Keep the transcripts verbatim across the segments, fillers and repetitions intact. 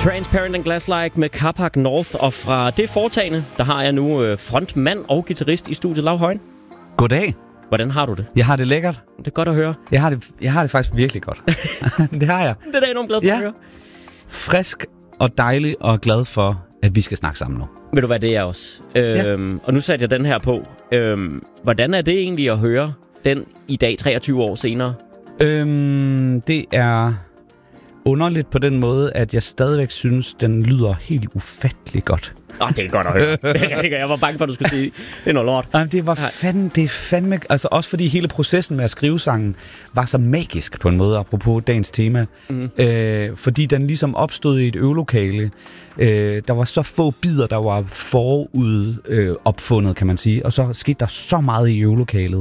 Transparent and Glass-like med Carpac North, og fra det foretagende, der har jeg nu frontmand og guitarist i studiet, Lau Højen. Goddag. Hvordan har du det? Jeg har det lækkert. Det er godt at høre. Jeg har det, jeg har det faktisk virkelig godt. Det har jeg. Det er da enormt glad for ja. at høre. Frisk og dejlig og glad for, at vi skal snakke sammen nu. Ved du hvad, det er også. Øhm, ja. Og nu satte jeg den her på. Øhm, hvordan er det egentlig at høre den i dag, treogtyve år senere? Øhm, det er underligt på den måde, at jeg stadigvæk synes, den lyder helt ufattelig godt. Åh, oh, det er godt at høre. Jeg var bange for, at du skulle sige, det er noget lort. Jamen, det var fandme, det er fandme, altså også fordi hele processen med at skrive sangen var så magisk på en måde, apropos dagens tema. Mm. Øh, fordi den ligesom opstod i et øvelokale. Øh, der var så få bidder, der var forud øh, opfundet, kan man sige. Og så skete der så meget i øvelokalet,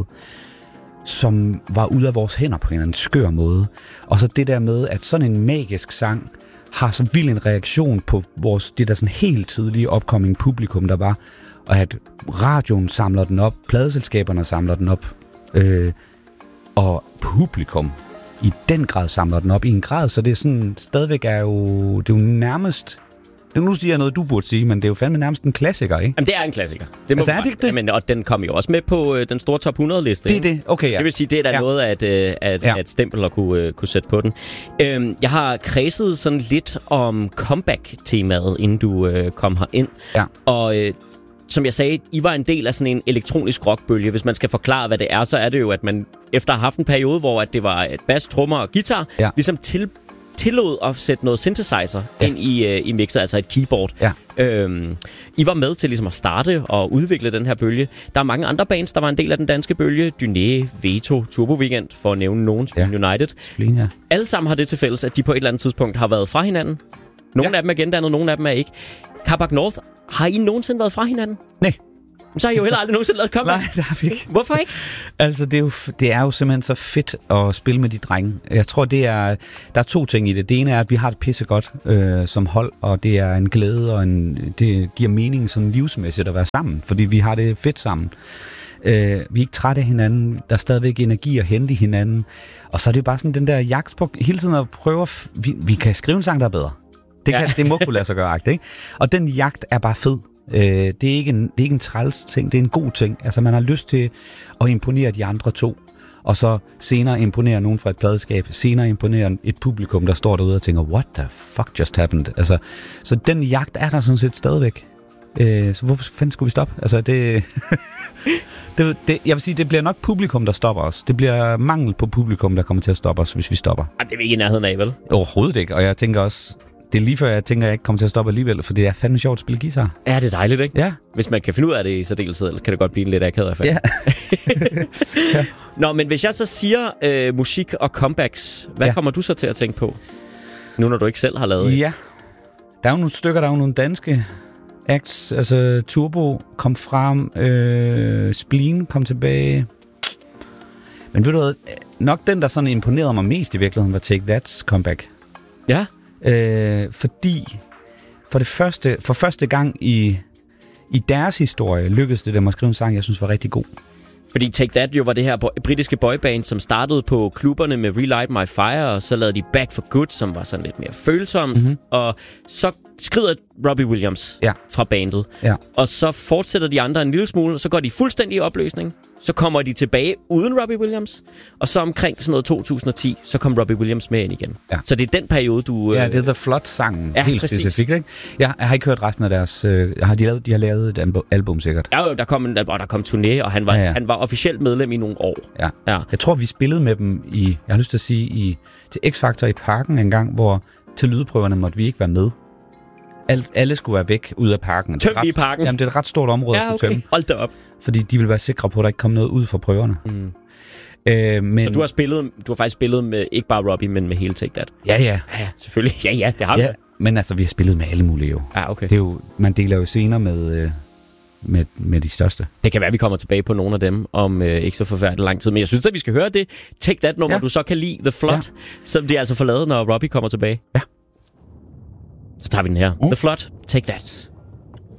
som var ude af vores hænder på en eller anden skør måde. Og så det der med, at sådan en magisk sang har så vild en reaktion på vores, det der sådan helt tidlige opkommende publikum, der var, og at radioen samler den op, pladeselskaberne samler den op, øh, og publikum i den grad samler den op i en grad, så det er sådan, stadigvæk er jo, det er jo nærmest, nu siger jeg noget, du burde sige, men det er jo fandme nærmest en klassiker, ikke? Jamen, det er en klassiker. Det må altså, er det ikke det? Jamen, og den kom jo også med på øh, den store top hundrede-liste. Det er det, okay, ja. Det vil sige, det er da ja. noget at, øh, at, ja. at stempel at kunne, øh, kunne sætte på den. Øhm, jeg har kredset sådan lidt om comeback-temaet, inden du øh, kom herind. Ja. Og øh, som jeg sagde, I var en del af sådan en elektronisk rockbølge. Hvis man skal forklare, hvad det er, så er det jo, at man efter at have haft en periode, hvor at det var et bas, trommer og guitar, ja. ligesom til tillod at sætte noget synthesizer ja. ind i, øh, i mixer, altså et keyboard. Ja. Øhm, I var med til ligesom at starte og udvikle den her bølge. Der er mange andre bands, der var en del af den danske bølge. Dyné, Veto, Turbo Weekend, for at nævne nogen, ja. United. Spleen, ja. Alle sammen har det til fælles, at de på et eller andet tidspunkt har været fra hinanden. Nogle ja. af dem er gendannet, nogle af dem er ikke. Carpac North, har I nogensinde været fra hinanden? Nej. Så har I jo heller aldrig nogensinde lavet comeback. Nej, det har vi ikke. Hvorfor ikke? Altså, det er, jo, det er jo simpelthen så fedt at spille med de drenge. Jeg tror, det er, der er to ting i det. Det ene er, at vi har det pissegodt øh, som hold, og det er en glæde, og en, det giver mening sådan livsmæssigt at være sammen, fordi vi har det fedt sammen. Øh, vi er ikke trætte af hinanden. Der er stadigvæk energi at hente i hinanden. Og så er det bare sådan den der jagt på hele tiden at prøve at f- vi, vi kan skrive en sang, der er bedre. Det, kan, ja. det må kunne lade sig gøre, ikke? Og den jagt er bare fed. Øh, det, er ikke en, det er ikke en træls ting, det er en god ting. Altså, man har lyst til at imponere de andre to, og så senere imponere nogen fra et pladeskab, senere imponere et publikum, der står derude og tænker, what the fuck just happened? Altså, så den jagt er der sådan set stadigvæk. Øh, så hvorfor fanden skulle vi stoppe? Altså, det, det, det... Jeg vil sige, det bliver nok publikum, der stopper os. Det bliver mangel på publikum, der kommer til at stoppe os, hvis vi stopper. Det er vi ikke i nærheden af, vel? Overhovedet ikke, og jeg tænker også... Det er lige før, jeg tænker, at jeg ikke kommer til at stoppe alligevel, for det er fandme sjovt at spille guitar. Ja, det er dejligt, ikke? Ja. Hvis man kan finde ud af det i særdeleshed, ellers kan det godt blive en lidt akavet affære. Ja. ja. Nå, men hvis jeg så siger øh, musik og comebacks, hvad ja. kommer du så til at tænke på? Nu når du ikke selv har lavet det. Ja. Der er jo nogle stykker, der er jo nogle danske acts. Altså Turbo kom frem, øh, Spleen kom tilbage. Men ved du hvad, nok den, der sådan imponerede mig mest i virkeligheden, var Take That's comeback. Ja. Øh, fordi for det første, for første gang i, i deres historie lykkedes det dem at skrive en sang, jeg synes var rigtig god. Fordi Take That jo var det her bo- britiske boyband, som startede på klubberne med Relight My Fire, og så lavede de Back for Good, som var sådan lidt mere følsom. Mm-hmm. Og så skrider Robbie Williams ja. fra bandet. Ja. Og så fortsætter de andre en lille smule, og så går de fuldstændig i opløsning. Så kommer de tilbage uden Robbie Williams, og så omkring sådan noget to tusind og ti, så kom Robbie Williams med ind igen. Ja. Så det er den periode, du... Ja, det er The Flood-sangen, ja, helt præcis. specifikt, ikke? Jeg, jeg har ikke hørt resten af deres... Øh, har de, lavet, de har lavet et album, album sikkert. Ja, der kom, en, og der kom turné, og han var, ja, ja. han var officielt medlem i nogle år. Ja. ja. Jeg tror, vi spillede med dem i... Jeg har lyst til at sige, i, til X-Factor i Parken en gang, hvor til lydprøverne måtte vi ikke være med. Alt, alle skulle være væk ud af parken. Tøm i parken? Jamen, det er et ret stort område ja, at okay. tømme. Hold da op. Fordi de vil være sikre på, at der ikke kom noget ud fra prøverne. Mm. Øh, men... Så du har, spillet, du har faktisk spillet med ikke bare Robbie, men med hele Take That? Ja, ja. Ja, selvfølgelig. Ja, ja, det har vi. Ja, men altså, vi har spillet med alle mulige jo. Ja, okay. Det er jo, man deler jo scener med, med, med de største. Det kan være, vi kommer tilbage på nogle af dem om øh, ikke så forfærdelig lang tid. Men jeg synes at vi skal høre det Take That-nummer, ja. du så kan lide, The Flood, ja. som de altså får lavet, når Robbie kommer tilbage. Ja. Så tager vi den her. Uh. The Flood, Take That.